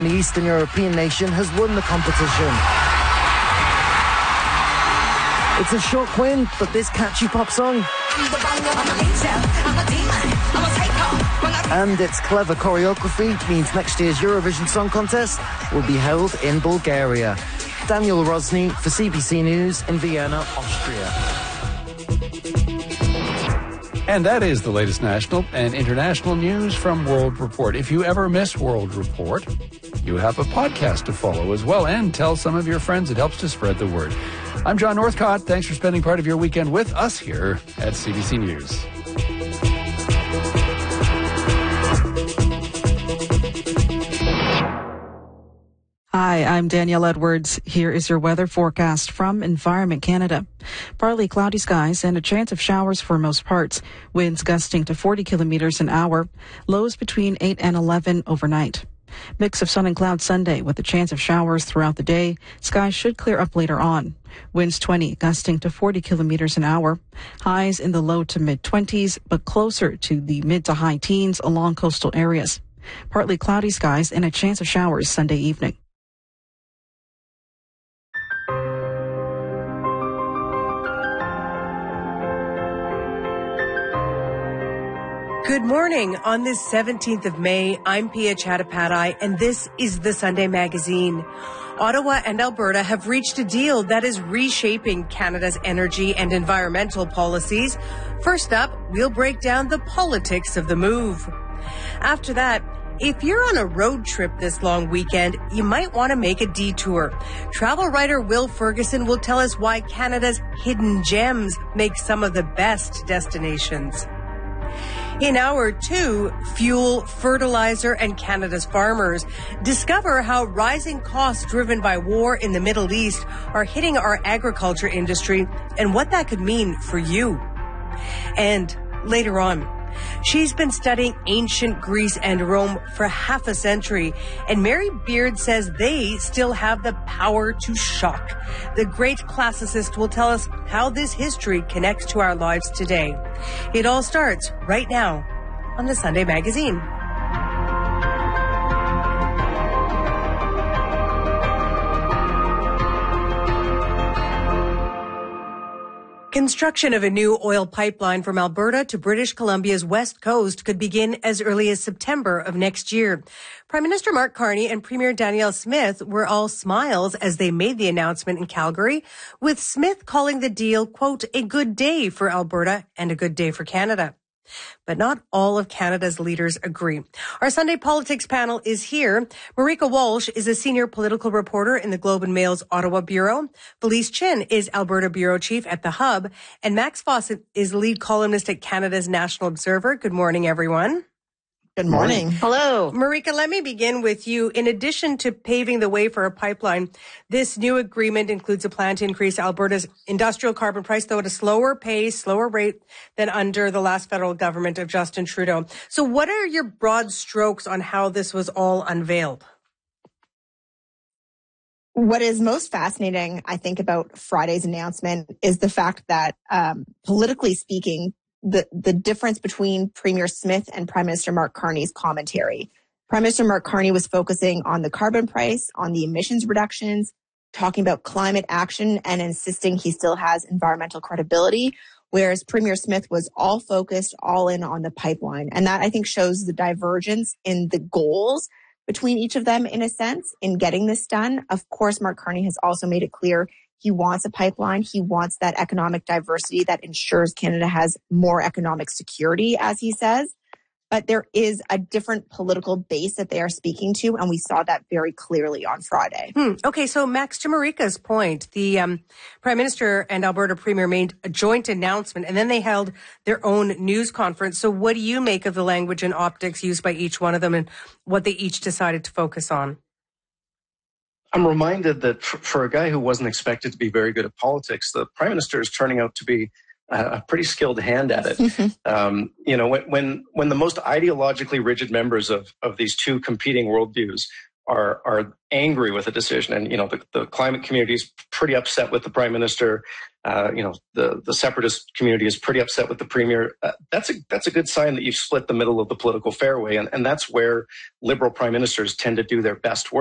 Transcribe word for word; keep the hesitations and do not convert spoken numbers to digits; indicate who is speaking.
Speaker 1: The Eastern European nation has won the competition. It's a shock win, but this catchy pop song and its clever choreography means next year's Eurovision Song Contest will be held in Bulgaria. Daniel Rosny for C B C News in Vienna, Austria.
Speaker 2: And that is the latest national and international news from World Report. If you ever miss World Report, you have a podcast to follow as well, and tell some of your friends. It helps to spread the word. I'm John Northcott. Thanks for spending part of your weekend with us here at C B C News.
Speaker 3: Hi, I'm Danielle Edwards. Here is your weather forecast from Environment Canada. Partly cloudy skies and a chance of showers for most parts. Winds gusting to forty kilometers an hour. Lows between eight and eleven overnight. Mix of sun and cloud Sunday with a chance of showers throughout the day. Skies should clear up later on. Winds twenty, gusting to forty kilometers an hour. Highs in the low to mid twenties, but closer to the mid to high teens along coastal areas. Partly cloudy skies and a chance of showers Sunday evening.
Speaker 4: Good morning. On this seventeenth of May, I'm Pia Chattopadhyay, and this is the Sunday Magazine. Ottawa and Alberta have reached a deal that is reshaping Canada's energy and environmental policies. First up, we'll break down the politics of the move. After that, if you're on a road trip this long weekend, you might want to make a detour. Travel writer Will Ferguson will tell us why Canada's hidden gems make some of the best destinations. In hour two, fuel, fertilizer, and Canada's farmers discover how rising costs driven by war in the Middle East are hitting our agriculture industry and what that could mean for you. And later on, she's been studying ancient Greece and Rome for half a century, and Mary Beard says they still have the power to shock. The great classicist will tell us how this history connects to our lives today. It all starts right now on the Sunday Magazine. Construction of a new oil pipeline from Alberta to British Columbia's west coast could begin as early as September of next year. Prime Minister Mark Carney and Premier Danielle Smith were all smiles as they made the announcement in Calgary, with Smith calling the deal, quote, a good day for Alberta and a good day for Canada. But not all of Canada's leaders agree. Our Sunday Politics panel is here. Marika Walsh is a senior political reporter in the Globe and Mail's Ottawa Bureau. Felice Chin is Alberta Bureau Chief at The Hub. And Max Fawcett is lead columnist at Canada's National Observer. Good morning, everyone.
Speaker 5: Good morning.
Speaker 6: Hello.
Speaker 4: Marika, let me begin with you. In addition to paving the way for a pipeline, this new agreement includes a plan to increase Alberta's industrial carbon price, though at a slower pace, slower rate than under the last federal government of Justin Trudeau. So what are your broad strokes on how this was all unveiled?
Speaker 5: What is most fascinating, I think, about Friday's announcement is the fact that, um, politically speaking, the, the difference between Premier Smith and Prime Minister Mark Carney's commentary. Prime Minister Mark Carney was focusing on the carbon price, on the emissions reductions, talking about climate action and insisting he still has environmental credibility, whereas Premier Smith was all focused, all in on the pipeline. And that, I think, shows the divergence in the goals between each of them, in a sense, in getting this done. Of course, Mark Carney has also made it clear he wants a pipeline. He wants that economic diversity that ensures Canada has more economic security, as he says. But there is a different political base that they are speaking to, and we saw that very clearly on Friday.
Speaker 4: Hmm. Okay, so Max, to Marika's point, the um, Prime Minister and Alberta Premier made a joint announcement, and then they held their own news conference. So what do you make of the language and optics used by each one of them and what they each decided to focus on?
Speaker 7: I'm reminded that for, for a guy who wasn't expected to be very good at politics, the Prime Minister is turning out to be a pretty skilled hand at it. um, you know, when, when when the most ideologically rigid members of, of these two competing worldviews are are angry with a decision, and you know the, the climate community is pretty upset with the Prime Minister, uh, you know, the, the separatist community is pretty upset with the premier. Uh, that's a that's a good sign that you've split the middle of the political fairway, and, and that's where Liberal prime ministers tend to do their best work.